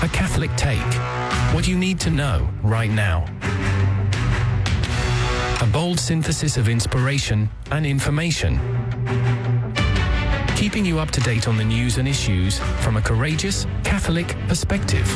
A Catholic Take. What you need to know right now. A bold synthesis of inspiration and information. Keeping you up to date on the news and issues from a courageous Catholic perspective.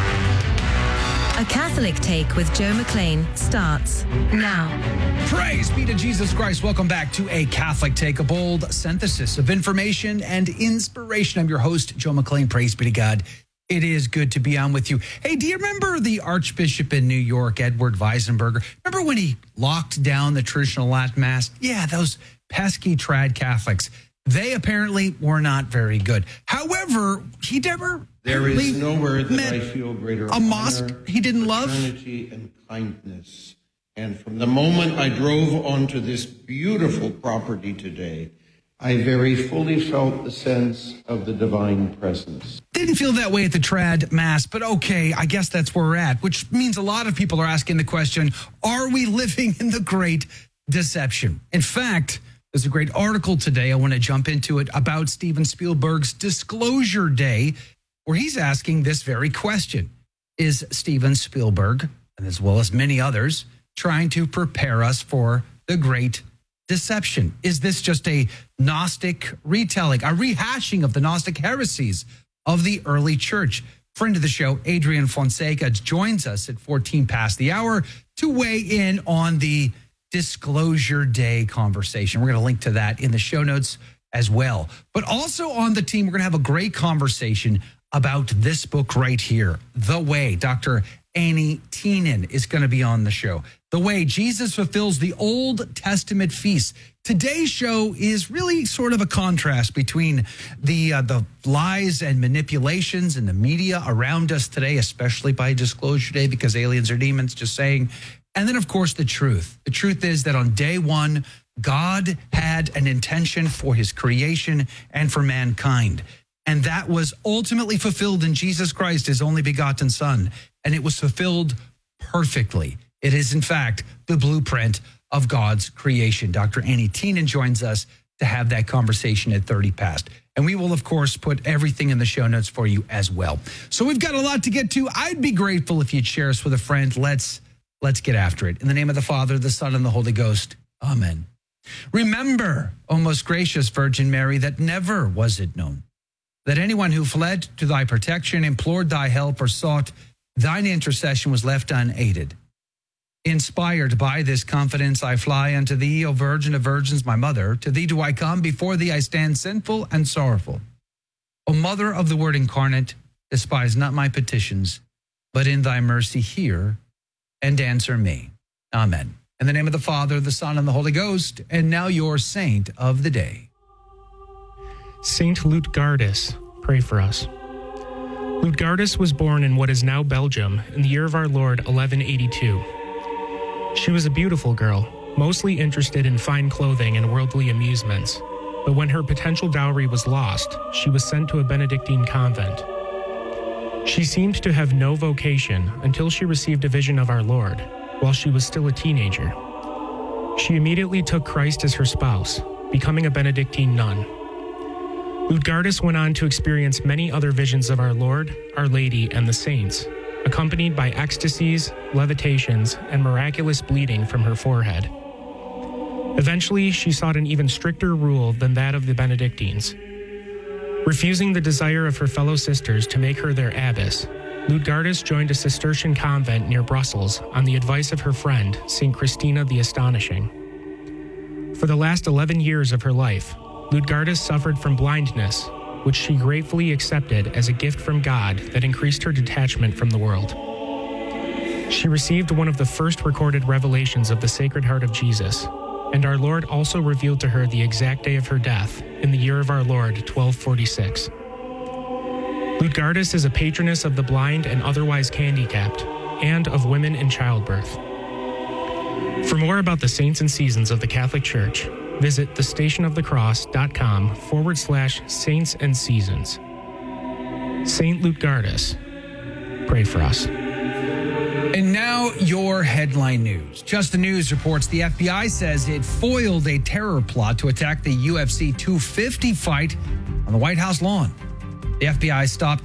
A Catholic Take with Joe McLean starts now. Praise be to Jesus Christ. Welcome back to A Catholic Take, a bold synthesis of information and inspiration. I'm your host, Joe McLean. Praise be to God. It is good to be on with you. Hey, do you remember the Archbishop in New York, Edward Weisenberger? Remember when he locked down the traditional Latin Mass? Yeah, those pesky trad Catholics. They apparently were not very good. However, he never There is nowhere that met I feel greater a mosque he didn't love. fraternity and kindness. And from the moment I drove onto this beautiful property today, I very fully felt the sense of the divine presence. Didn't feel that way at the trad Mass, but okay, I guess that's where we're at, which means a lot of people are asking the question, are we living in the Great Deception? In fact, there's a great article today, I want to jump into it, about Steven Spielberg's Disclosure Day, where he's asking this very question. Is Steven Spielberg, and as well as many others, trying to prepare us for the Great Deception? Is this just a Gnostic retelling, a rehashing of the Gnostic heresies of the early church? Friend of the show, Adrian Fonseca, joins us at 14 past the hour to weigh in on the Disclosure Day conversation. We're going to link to that in the show notes as well. But also on the team, we're going to have a great conversation about this book right here, The Way. Dr. Annie Teenan is going to be on the show. The Way, Jesus Fulfills the Old Testament Feasts. Today's show is really sort of a contrast between the lies and manipulations in the media around us today, especially by Disclosure Day, because aliens are demons, just saying. And then, of course, the truth. The truth is that on day one, God had an intention for his creation and for mankind. And that was ultimately fulfilled in Jesus Christ, his only begotten Son. And it was fulfilled perfectly. It is, in fact, the blueprint of God's creation. Dr. Annie Teenan joins us to have that conversation at 30 past. And we will, of course, put everything in the show notes for you as well. So we've got a lot to get to. I'd be grateful if you'd share us with a friend. Let's get after it. In the name of the Father, the Son, and the Holy Ghost. Amen. Remember, O most gracious Virgin Mary, that never was it known that anyone who fled to thy protection, implored thy help, or sought thine intercession was left unaided. Inspired by this confidence, I fly unto thee, O Virgin of Virgins, my mother. To thee do I come, before thee I stand sinful and sorrowful. O Mother of the Word incarnate, despise not my petitions, but in thy mercy hear and answer me. Amen. In the name of the Father, the Son, and the Holy Ghost, and now your saint of the day. Saint Lutgardus, pray for us. Lutgardus was born in what is now Belgium in the year of our Lord 1182. She was a beautiful girl, mostly interested in fine clothing and worldly amusements, but when her potential dowry was lost, she was sent to a Benedictine convent. She seemed to have no vocation until she received a vision of our Lord while she was still a teenager. She immediately took Christ as her spouse, becoming a Benedictine nun. Lutgardus went on to experience many other visions of our Lord, Our Lady, and the saints, accompanied by ecstasies, levitations, and miraculous bleeding from her forehead. Eventually, she sought an even stricter rule than that of the Benedictines. Refusing the desire of her fellow sisters to make her their abbess, Lutgardus joined a Cistercian convent near Brussels on the advice of her friend, St. Christina the Astonishing. For the last 11 years of her life, Lutgardus suffered from blindness, which she gratefully accepted as a gift from God that increased her detachment from the world. She received one of the first recorded revelations of the Sacred Heart of Jesus, and our Lord also revealed to her the exact day of her death in the year of our Lord 1246. Lutgardus is a patroness of the blind and otherwise handicapped, and of women in childbirth. For more about the saints and seasons of the Catholic Church, visit thestationofthecross.com/saints and seasons. Saint Lutgardus, pray for us. And now your headline news. Just the News reports the FBI says it foiled a terror plot to attack the UFC 250 fight on the White House lawn. The FBI stopped